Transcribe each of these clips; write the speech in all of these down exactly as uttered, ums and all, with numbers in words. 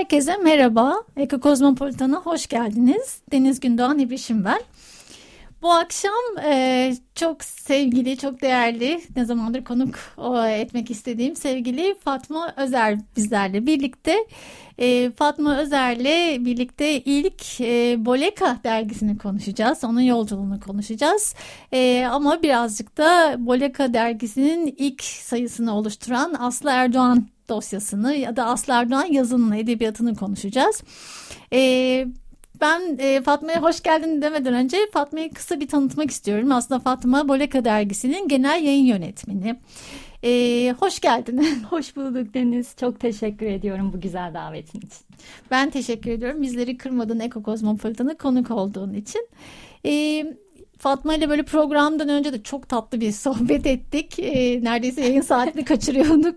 Herkese merhaba. Eko Kozmopolitan'a hoş geldiniz. Deniz Gündoğan İbrişim ben. Bu akşam e, çok sevgili, çok değerli, ne zamandır konuk o, etmek istediğim sevgili Fatma Özer bizlerle birlikte. E, Fatma Özer'le birlikte ilk e, Boleka dergisini konuşacağız. Onun yolculuğunu konuşacağız. E, ama birazcık da Boleka dergisinin ilk sayısını oluşturan Aslı Erdoğan dosyasını ya da Aslı Erdoğan yazının edebiyatını konuşacağız. Evet. Ben e, Fatma'ya hoş geldin demeden önce Fatma'yı kısa bir tanıtmak istiyorum. Aslında Fatma Boleka dergisinin genel yayın yönetmeni. E, hoş geldin. Hoş bulduk Deniz. Çok teşekkür ediyorum bu güzel davetin için. Ben teşekkür ediyorum. Bizleri kırmadın, Eko Kozmopolitan'a konuk olduğun için. E, Fatma ile böyle programdan önce de çok tatlı bir sohbet ettik. E, neredeyse yayın saatini kaçırıyorduk.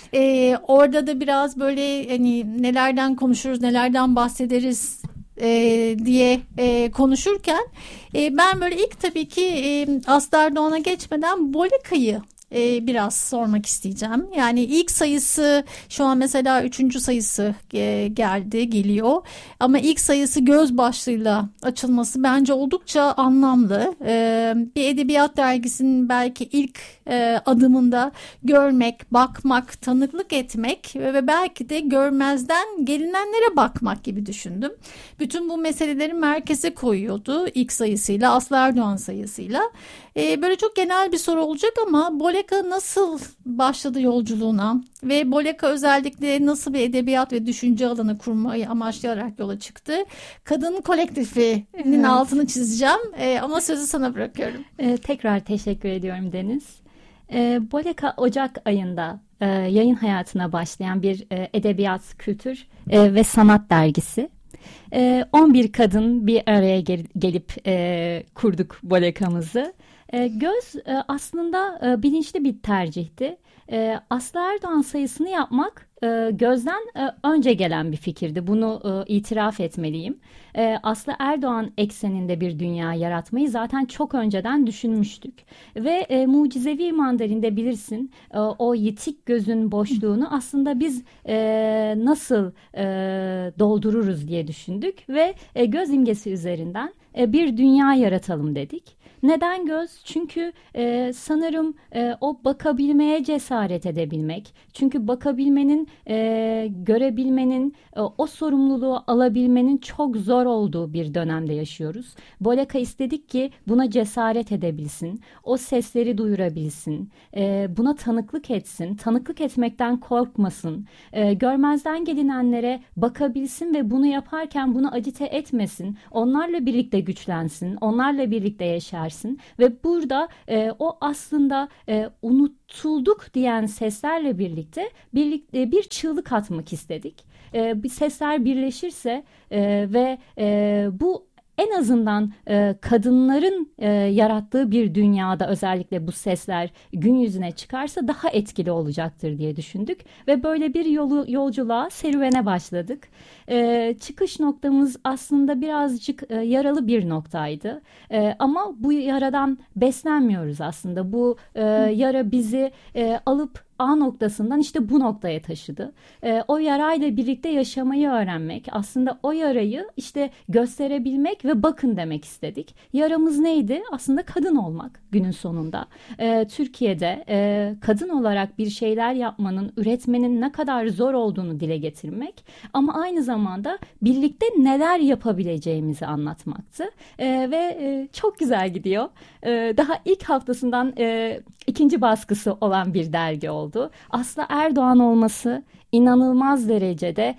E, orada da biraz böyle hani nelerden konuşuruz, nelerden bahsederiz E, diye e, konuşurken e, ben böyle ilk tabii ki e, Aslı Erdoğan'a geçmeden Boleka'yı e, biraz sormak isteyeceğim. Yani ilk sayısı şu an mesela üçüncü sayısı e, geldi geliyor ama ilk sayısı göz başlığıyla açılması bence oldukça anlamlı. E, bir edebiyat dergisinin belki ilk e, adımında görmek, bakmak, tanıklık etmek ve, ve belki de görmezden gelinenlere bakmak gibi düşündüm. Bütün bu meseleleri merkeze koyuyordu ilk sayısıyla, Aslı Erdoğan sayısıyla. E, böyle çok genel bir soru olacak ama Boleka nasıl başladı yolculuğuna ve Boleka özellikle nasıl bir edebiyat ve düşünce alanı kurmayı amaçlayarak yola çıktı? Kadın kolektifinin evet. altını çizeceğim e, ama sözü sana bırakıyorum. E, tekrar teşekkür ediyorum Deniz. E, Boleka Ocak ayında e, yayın hayatına başlayan bir e, edebiyat, kültür e, ve sanat dergisi. E, on bir kadın bir araya gel- gelip e, kurduk Boleka'mızı. E, göz e, aslında e, bilinçli bir tercihti. E, Aslı Erdoğan sayısını yapmak e, gözden e, önce gelen bir fikirdi. Bunu e, itiraf etmeliyim. E, Aslı Erdoğan ekseninde bir dünya yaratmayı zaten çok önceden düşünmüştük. Ve e, mucizevi mandalinde bilirsin e, o yitik gözün boşluğunu aslında biz e, nasıl e, doldururuz diye düşündük. Ve e, göz imgesi üzerinden e, bir dünya yaratalım dedik. Neden göz? Çünkü e, sanırım e, o bakabilmeye cesaret edebilmek. Çünkü bakabilmenin, e, görebilmenin, e, o sorumluluğu alabilmenin çok zor olduğu bir dönemde yaşıyoruz. Boleka istedik ki buna cesaret edebilsin, o sesleri duyurabilsin, e, buna tanıklık etsin, tanıklık etmekten korkmasın, e, görmezden gelinenlere bakabilsin ve bunu yaparken bunu acite etmesin, onlarla birlikte güçlensin, onlarla birlikte yaşar. Ve burada e, o aslında e, unutulduk diyen seslerle birlikte, birlikte bir çığlık atmak istedik. E, bir sesler birleşirse e, ve e, bu en azından e, kadınların e, yarattığı bir dünyada özellikle bu sesler gün yüzüne çıkarsa daha etkili olacaktır diye düşündük. Ve böyle bir yolu, yolculuğa, serüvene başladık. E, çıkış noktamız aslında birazcık e, yaralı bir noktaydı. E, ama bu yaradan beslenmiyoruz aslında. Bu e, yara bizi e, alıp A noktasından işte bu noktaya taşıdı. E, o yarayla birlikte yaşamayı öğrenmek, aslında o yarayı işte gösterebilmek ve bakın demek istedik. Yaramız neydi? Aslında kadın olmak günün sonunda. E, Türkiye'de e, kadın olarak bir şeyler yapmanın, üretmenin ne kadar zor olduğunu dile getirmek ama aynı zamanda birlikte neler yapabileceğimizi anlatmaktı. E, ve e, çok güzel gidiyor. E, daha ilk haftasından e, ikinci baskısı olan bir dergi oldu. Aslı Erdoğan olması inanılmaz derecede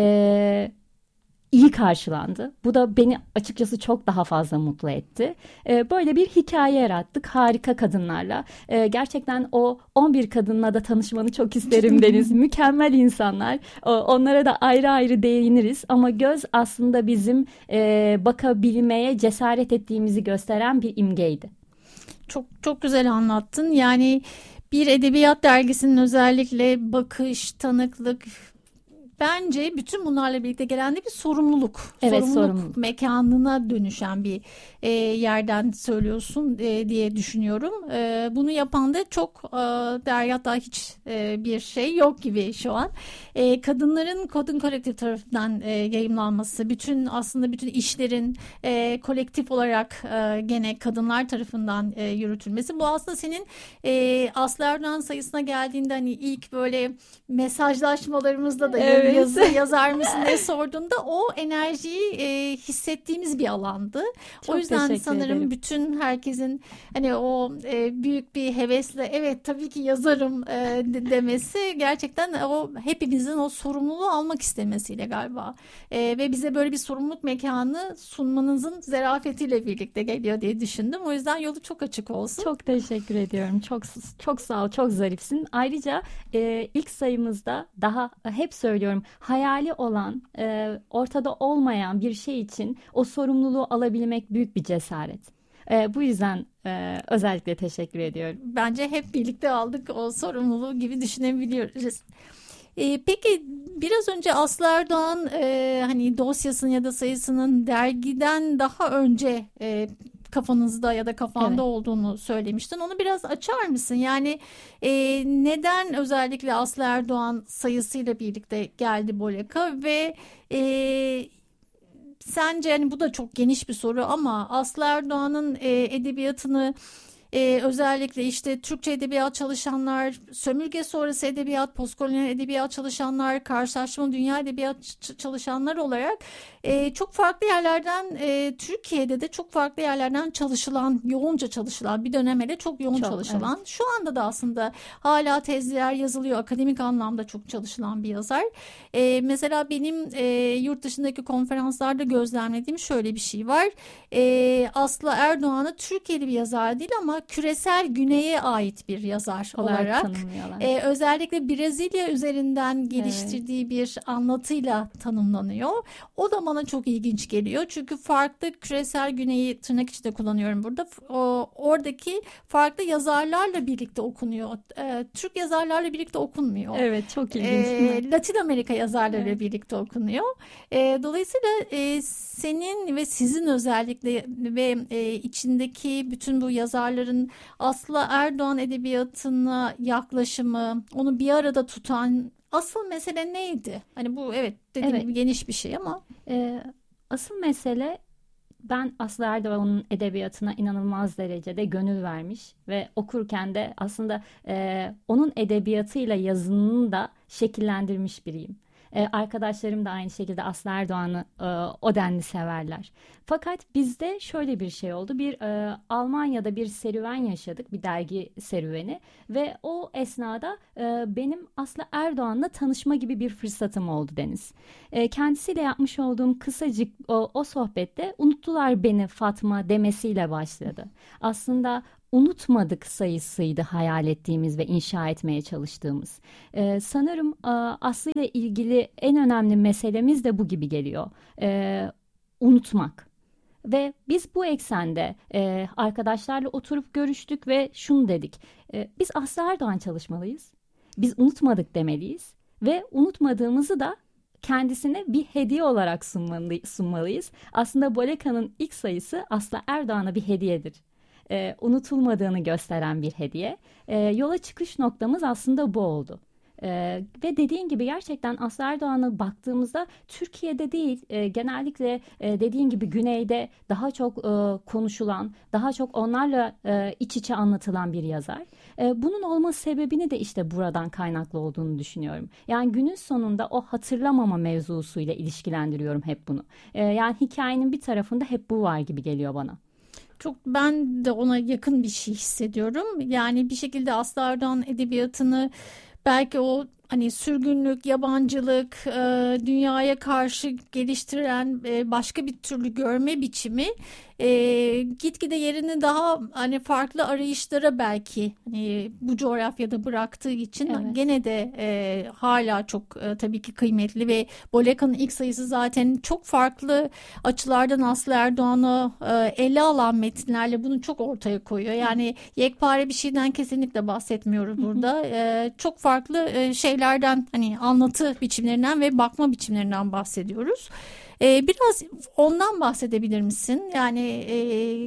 e, iyi karşılandı. Bu da beni açıkçası çok daha fazla mutlu etti. E, böyle bir hikaye yarattık harika kadınlarla. E, gerçekten o on bir kadınla da tanışmanı çok isterim Deniz. Mükemmel insanlar. O, onlara da ayrı ayrı değiniriz. Ama göz aslında bizim e, bakabilmeye cesaret ettiğimizi gösteren bir imgeydi. Çok çok güzel anlattın. Yani bir edebiyat dergisinin özellikle bakış, tanıklık, bence bütün bunlarla birlikte gelen de bir sorumluluk. Evet, sorumluluk, sorumluluk mekanına dönüşen bir e, yerden söylüyorsun e, diye düşünüyorum. E, bunu yapan da çok e, değerli, hatta hiç e, bir şey yok gibi şu an. E, kadınların Kadın Kolektif tarafından e, yayımlanması, bütün aslında bütün işlerin e, kolektif olarak e, gene kadınlar tarafından e, yürütülmesi. Bu aslında senin e, Aslı Erdoğan sayısına geldiğinde hani ilk böyle mesajlaşmalarımızda da evet. yazı yazar mısın diye sorduğunda o enerjiyi e, hissettiğimiz bir alandı. Çok o yüzden sanırım ederim. bütün herkesin hani o e, büyük bir hevesle evet tabii ki yazarım e, demesi gerçekten o hepimizin o sorumluluğu almak istemesiyle galiba. E, ve bize böyle bir sorumluluk mekanı sunmanızın zerafetiyle birlikte geliyor diye düşündüm. O yüzden yolu çok açık olsun. Çok teşekkür ediyorum. Çok çok sağ ol. Çok zarifsin. Ayrıca e, ilk sayımızda daha hep söylüyorum, hayali olan, e, ortada olmayan bir şey için o sorumluluğu alabilmek büyük bir cesaret. E, bu yüzden e, özellikle teşekkür ediyorum. Bence hep birlikte aldık o sorumluluğu gibi düşünebiliyoruz. E, peki biraz önce Aslı Erdoğan e, hani dosyasının ya da sayısının dergiden daha önce e, kafanızda ya da kafanda evet. olduğunu söylemiştin. Onu biraz açar mısın? Yani e, neden özellikle Aslı Erdoğan sayısıyla birlikte geldi Boleka ve e, sence hani bu da çok geniş bir soru ama Aslı Erdoğan'ın e, edebiyatını Ee, özellikle işte Türkçe edebiyat çalışanlar, sömürge sonrası edebiyat, postkolonyal edebiyat çalışanlar, karşılaştırmalı dünya edebiyat çalışanlar olarak e, çok farklı yerlerden e, Türkiye'de de çok farklı yerlerden çalışılan, yoğunca çalışılan, bir dönem hele çok yoğun çok, çalışılan. Evet. Şu anda da aslında hala tezler yazılıyor, akademik anlamda çok çalışılan bir yazar. E, mesela benim e, yurt dışındaki konferanslarda gözlemlediğim şöyle bir şey var. E, Aslı Erdoğan'ı Türkiye'li bir yazar değil ama küresel güneye ait bir yazar olarak, olarak e, özellikle Brezilya üzerinden geliştirdiği evet. bir anlatıyla tanımlanıyor. O da bana çok ilginç geliyor. Çünkü farklı küresel güneyi tırnak içinde kullanıyorum burada. O, oradaki farklı yazarlarla birlikte okunuyor. E, Türk yazarlarla birlikte okunmuyor. Evet, çok ilginç. E, Latin Amerika yazarlarıyla evet. birlikte okunuyor. E, dolayısıyla e, senin ve sizin özellikle ve e, içindeki bütün bu yazarların Aslı Erdoğan edebiyatına yaklaşımı, onu bir arada tutan asıl mesele neydi? Hani bu evet dediğim evet. gibi geniş bir şey ama. Ee, asıl mesele, ben Aslı Erdoğan'ın edebiyatına inanılmaz derecede gönül vermiş ve okurken de aslında e, onun edebiyatıyla yazınını da şekillendirmiş biriyim. Ee, arkadaşlarım da aynı şekilde Aslı Erdoğan'ı e, o denli severler. Fakat bizde şöyle bir şey oldu. Bir e, Almanya'da bir serüven yaşadık, bir dergi serüveni ve o esnada e, benim Aslı Erdoğan'la tanışma gibi bir fırsatım oldu Deniz. E, kendisiyle yapmış olduğum kısacık o, o sohbette unuttular beni Fatma demesiyle başladı. Aslında unutmadık sayısıydı hayal ettiğimiz ve inşa etmeye çalıştığımız. Ee, sanırım Aslı ile ilgili en önemli meselemiz de bu gibi geliyor. Ee, unutmak. Ve biz bu eksende e, arkadaşlarla oturup görüştük ve şunu dedik. E, biz Aslı Erdoğan çalışmalıyız. Biz unutmadık demeliyiz. Ve unutmadığımızı da kendisine bir hediye olarak sunmalıyız. Aslında Boleka'nın ilk sayısı Aslı Erdoğan'a bir hediyedir. E, unutulmadığını gösteren bir hediye. E, yola çıkış noktamız aslında bu oldu. E, ve dediğin gibi gerçekten Aslı Erdoğan'a baktığımızda Türkiye'de değil, e, genellikle e, dediğin gibi güneyde daha çok e, konuşulan, daha çok onlarla e, iç içe anlatılan bir yazar. E, bunun olması sebebini de işte buradan kaynaklı olduğunu düşünüyorum. Yani günün sonunda o hatırlamama mevzusuyla ilişkilendiriyorum hep bunu. E, yani hikayenin bir tarafında hep bu var gibi geliyor bana. Çok ben de ona yakın bir şey hissediyorum. Yani bir şekilde Aslı Erdoğan edebiyatını belki o hani sürgünlük, yabancılık, e, dünyaya karşı geliştiren e, başka bir türlü görme biçimi e, gitgide yerini daha hani farklı arayışlara belki hani bu coğrafyada bıraktığı için evet. gene de e, hala çok e, tabii ki kıymetli ve Boleka'nın ilk sayısı zaten çok farklı açılardan Aslı Erdoğan'ı e, ele alan metinlerle bunu çok ortaya koyuyor. Yani yekpare bir şeyden kesinlikle bahsetmiyoruz burada. E, çok farklı e, şey şeylerden, hani anlatı biçimlerinden ve bakma biçimlerinden bahsediyoruz. Ee, biraz ondan bahsedebilir misin? Yani e,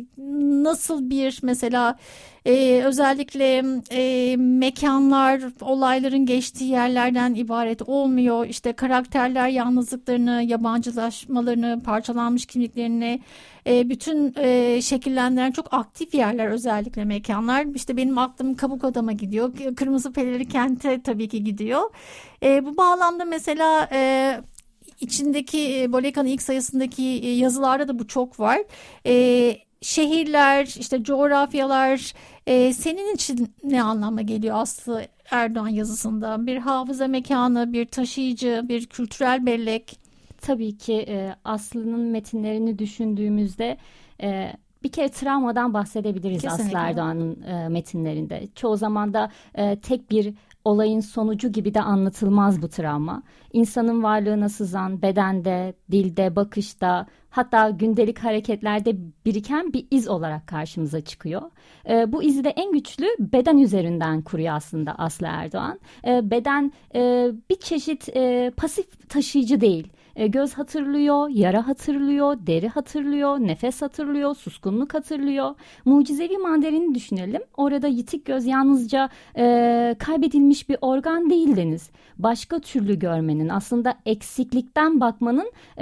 nasıl bir mesela e, özellikle e, mekanlar olayların geçtiği yerlerden ibaret olmuyor. İşte karakterler yalnızlıklarını, yabancılaşmalarını, parçalanmış kimliklerini e, bütün e, şekillendiren çok aktif yerler, özellikle mekanlar. İşte benim aklım Kabukadam'a gidiyor. Kırmızı Perili Kent'e tabii ki gidiyor. E, bu bağlamda mesela e, İçindeki e, Boleka'nın ilk sayısındaki e, yazılarda da bu çok var. E, şehirler, işte coğrafyalar e, senin için ne anlama geliyor Aslı Erdoğan yazısında? Bir hafıza mekanı, bir taşıyıcı, bir kültürel bellek. Tabii ki e, Aslı'nın metinlerini düşündüğümüzde e, bir kere travmadan bahsedebiliriz. Kesinlikle. Aslı Erdoğan'ın e, metinlerinde. Çoğu zaman da e, tek bir olayın sonucu gibi de anlatılmaz bu travma. İnsanın varlığına sızan, bedende, dilde, bakışta, hatta gündelik hareketlerde biriken bir iz olarak karşımıza çıkıyor. E, bu izi de en güçlü beden üzerinden kuruyor aslında Aslı Erdoğan. E, beden e, bir çeşit e, pasif taşıyıcı değil. E, göz hatırlıyor, yara hatırlıyor, deri hatırlıyor, nefes hatırlıyor, suskunluk hatırlıyor. Mucizevi Mandarin'i düşünelim. Orada yitik göz yalnızca e, kaybedilmiş bir organ değil Deniz. Başka türlü görmenin, aslında eksiklikten bakmanın, e,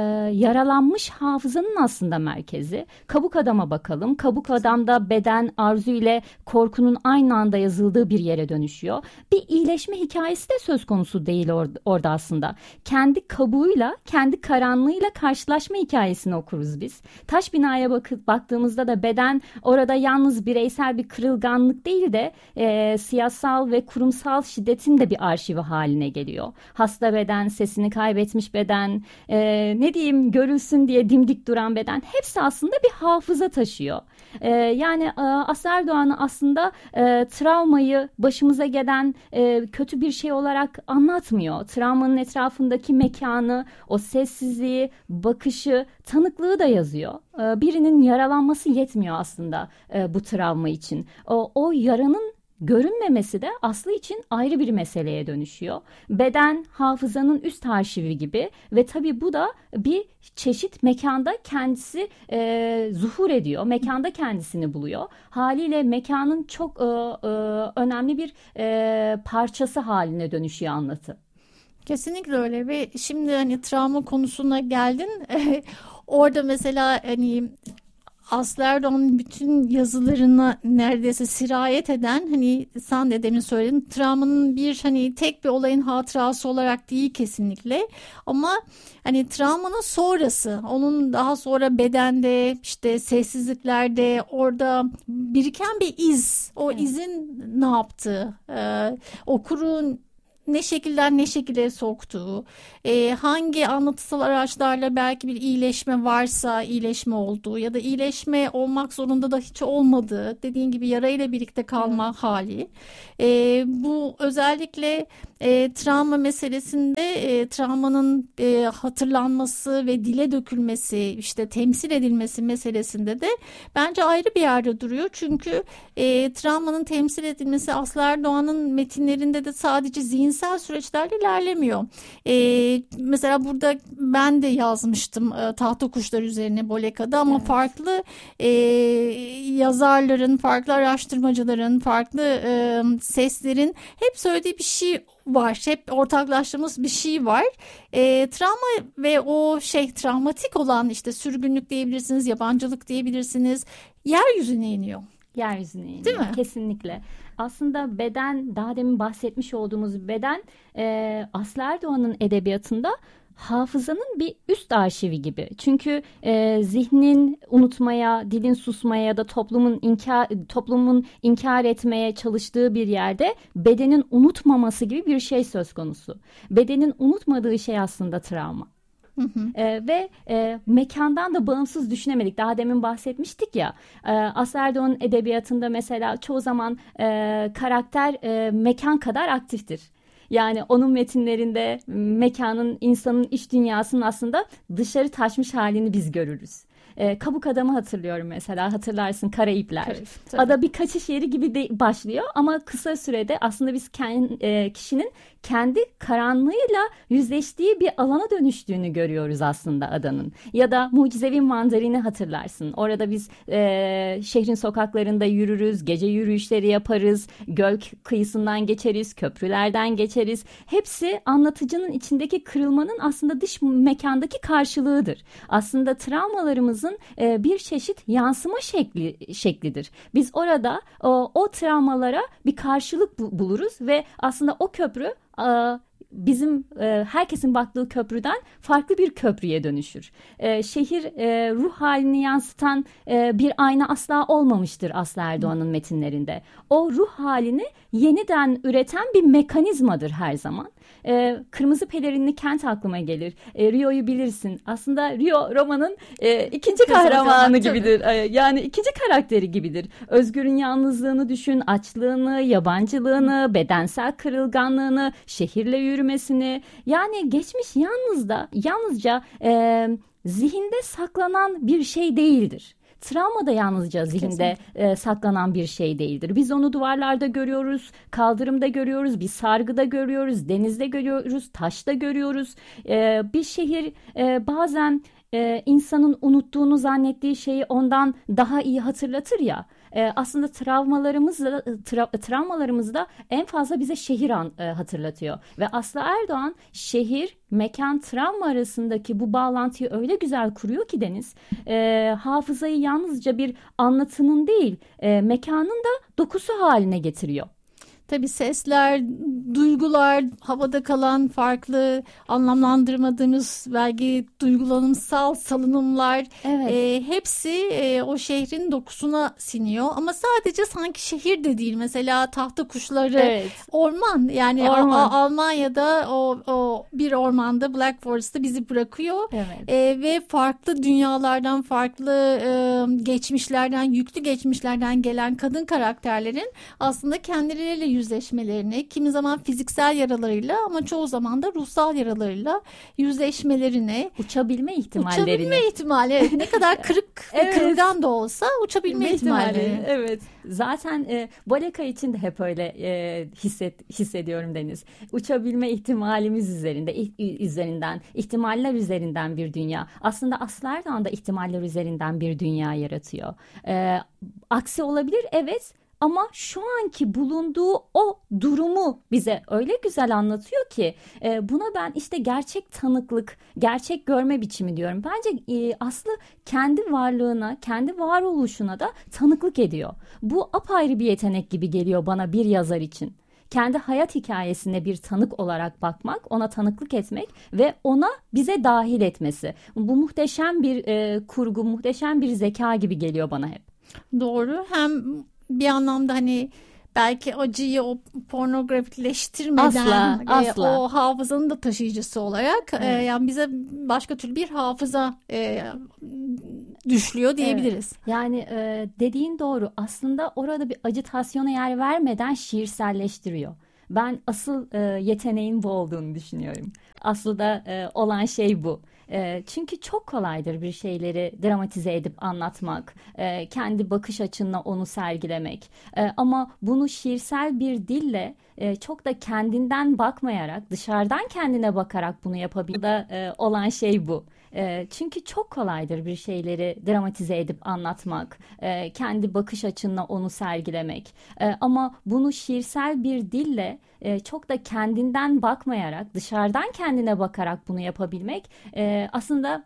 yaralanmış hafızanın aslında merkezi. Kabukadam'a bakalım. Kabukadam'da beden, arzu ile korkunun aynı anda yazıldığı bir yere dönüşüyor. Bir iyileşme hikayesi de söz konusu değil or- orada aslında. Kendi kabuğuyla, kendi karanlığıyla karşılaşma hikayesini okuruz biz. Taş binaya bakıp baktığımızda da beden orada yalnız bireysel bir kırılganlık değil de e, siyasal ve kurumsal şiddetin de bir arşivi haline geliyor. Hasta beden, sesini kaybetmiş beden, e, ne diyeyim görülsün diye dimdik duran beden, hepsi aslında bir hafıza taşıyor. E, yani e, Aslı Erdoğan'ı aslında e, travmayı başımıza gelen e, kötü bir şey olarak anlatmıyor. Travmanın etrafındaki mekanı, o sessizliği, bakışı, tanıklığı da yazıyor. E, birinin yaralanması yetmiyor aslında e, bu travma için. O, o yaranın görünmemesi de Aslı için ayrı bir meseleye dönüşüyor. Beden hafızanın üst arşivi gibi ve tabii bu da bir çeşit mekanda kendisi e, zuhur ediyor. Mekanda kendisini buluyor. Haliyle mekanın çok e, e, önemli bir e, parçası haline dönüşüyor anlatı. Kesinlikle öyle ve şimdi hani travma konusuna geldin. Orada mesela hani Aslı Erdoğan'ın bütün yazılarına neredeyse sirayet eden, hani sen de demin söyledin, travmanın bir hani tek bir olayın hatırası olarak değil kesinlikle, ama hani travmanın sonrası, onun daha sonra bedende, işte sessizliklerde orada biriken bir iz, o evet. izin ne yaptığı, e, okurun ne şekilden ne şekilde soktuğu, e, hangi anlatısal araçlarla belki bir iyileşme varsa iyileşme olduğu ya da iyileşme olmak zorunda da hiç olmadığı, dediğin gibi yarayla birlikte kalma hmm. hali. E, bu özellikle e, travma meselesinde e, travmanın e, hatırlanması ve dile dökülmesi, işte temsil edilmesi meselesinde de bence ayrı bir yerde duruyor. Çünkü e, travmanın temsil edilmesi Aslı Erdoğan'ın metinlerinde de sadece zihinsel süreçlerle ilerlemiyor. Ee, mesela burada ben de yazmıştım e, tahta kuşları üzerine Boleka'da, ama evet. farklı e, yazarların, farklı araştırmacıların, farklı e, seslerin hep söylediği bir şey var. Hep ortaklaştığımız bir şey var. E, travma ve o şey travmatik olan, işte sürgünlük diyebilirsiniz, yabancılık diyebilirsiniz, yeryüzüne iniyor. Yeryüzüne iniyor. Değil mi? Kesinlikle. Aslında beden, daha demin bahsetmiş olduğumuz beden, e, Aslı Erdoğan'ın edebiyatında hafızanın bir üst arşivi gibi. Çünkü e, zihnin unutmaya, dilin susmaya ya da toplumun inkar, toplumun inkar etmeye çalıştığı bir yerde bedenin unutmaması gibi bir şey söz konusu. Bedenin unutmadığı şey aslında travma. Hı hı. E, ve e, mekandan da bağımsız düşünemedik. Daha demin bahsetmiştik ya, e, Aslı Erdoğan'ın edebiyatında mesela çoğu zaman e, karakter e, mekan kadar aktiftir. Yani onun metinlerinde mekanın, insanın iç dünyasının aslında dışarı taşmış halini biz görürüz. E, Kabuk Adam'ı hatırlıyorum mesela, hatırlarsın, Karayipler. Karayip, Ada bir kaçış yeri gibi de başlıyor ama kısa sürede aslında biz kendi, e, kişinin kendi karanlığıyla yüzleştiği bir alana dönüştüğünü görüyoruz aslında adanın. Ya da Mucizevi Mandarin'i hatırlarsın. Orada biz e, şehrin sokaklarında yürürüz, gece yürüyüşleri yaparız, göl kıyısından geçeriz, köprülerden geçeriz. Hepsi anlatıcının içindeki kırılmanın aslında dış mekandaki karşılığıdır. Aslında travmalarımızın e, bir çeşit yansıma şekli şeklidir. Biz orada o, o travmalara bir karşılık bu, buluruz ve aslında o köprü a, bizim e, herkesin baktığı köprüden farklı bir köprüye dönüşür. E, şehir e, ruh halini yansıtan e, bir ayna asla olmamıştır Aslı Erdoğan'ın metinlerinde. O ruh halini yeniden üreten bir mekanizmadır her zaman. E, Kırmızı Pelerinli Kent aklıma gelir. E, Rio'yu bilirsin. Aslında Rio romanın e, ikinci kahramanı gibidir. E, yani ikinci karakteri gibidir. Özgür'ün yalnızlığını düşün, açlığını, yabancılığını, bedensel kırılganlığını, şehirle yürümesini. Yani geçmiş yalnız da, yalnızca e, zihinde saklanan bir şey değildir. Travma da yalnızca zihinde e, saklanan bir şey değildir. Biz onu duvarlarda görüyoruz, kaldırımda görüyoruz, bir sargıda görüyoruz, denizde görüyoruz, taşta görüyoruz. E, bir şehir e, bazen e, insanın unuttuğunu zannettiği şeyi ondan daha iyi hatırlatır ya. E, aslında travmalarımız da, tra- travmalarımız da en fazla bize şehir an, e, hatırlatıyor. Ve Aslı Erdoğan şehir, mekan, travma arasındaki bu bağlantıyı öyle güzel kuruyor ki Deniz, e, hafızayı yalnızca bir anlatının değil, e, mekanın da dokusu haline getiriyor. Tabii sesler, duygular, havada kalan farklı anlamlandırmadığımız belki duygulanımsal salınımlar, evet. e, hepsi e, o şehrin dokusuna siniyor. Ama sadece sanki şehir de değil. Mesela tahta kuşları, evet. orman. Yani orman. A- A- Almanya'da o, o bir ormanda, Black Forest'ta bizi bırakıyor. Evet. E, ve farklı dünyalardan, farklı e, geçmişlerden, yüklü geçmişlerden gelen kadın karakterlerin aslında kendileriyle yüzleşmelerini, kimi zaman fiziksel yaralarıyla ama çoğu zaman da ruhsal yaralarıyla yüzleşmelerini, uçabilme ihtimallerini. Uçabilme ihtimali. Ne kadar kırık ve evet. kırılgan da olsa uçabilme ihtimali. ihtimali. Evet. Zaten e, Boleka için de hep öyle e, hisset, hissediyorum Deniz. Uçabilme ihtimalimiz üzerinde, üzerinden, ihtimaller üzerinden bir dünya. Aslında Aslı Erdoğan da ihtimaller üzerinden bir dünya yaratıyor. E, aksi olabilir, evet. Ama şu anki bulunduğu o durumu bize öyle güzel anlatıyor ki e, buna ben işte gerçek tanıklık, gerçek görme biçimi diyorum. Bence e, Aslı kendi varlığına, kendi varoluşuna da tanıklık ediyor. Bu apayrı bir yetenek gibi geliyor bana bir yazar için. Kendi hayat hikayesine bir tanık olarak bakmak, ona tanıklık etmek ve ona bize dahil etmesi. Bu muhteşem bir e, kurgu, muhteşem bir zeka gibi geliyor bana hep. Doğru. Hem bir anlamda hani belki acıyı o pornografileştirmeden asla, e, asla. o hafızanın da taşıyıcısı olarak evet. e, yani bize başka türlü bir hafıza e, düşlüyor diyebiliriz. Evet. Yani e, dediğin doğru. Aslında orada bir acitasyona yer vermeden şiirselleştiriyor. Ben asıl e, yeteneğin bu olduğunu düşünüyorum. Aslında e, olan şey bu. E, çünkü çok kolaydır bir şeyleri dramatize edip anlatmak, e, kendi bakış açınla onu sergilemek. E, ama bunu şiirsel bir dille e, çok da kendinden bakmayarak, dışarıdan kendine bakarak bunu yapabilir. Da e, olan şey bu. E, çünkü çok kolaydır bir şeyleri dramatize edip anlatmak, e, kendi bakış açınla onu sergilemek. E, ama bunu şiirsel bir dille e, çok da kendinden bakmayarak, dışarıdan kendine bakarak bunu yapabilmek e, aslında